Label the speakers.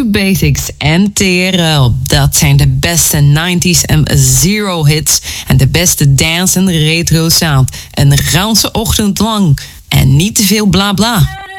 Speaker 1: Basics en TRL. Dat zijn de beste 90s en zero hits en de beste dance en retro sound. Een ganse ochtend lang en niet te veel bla bla.